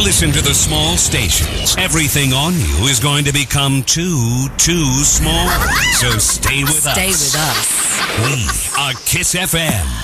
listen to the small stations, everything on you is going to become too small. So stay with us. Stay with us. We are Kiss FM.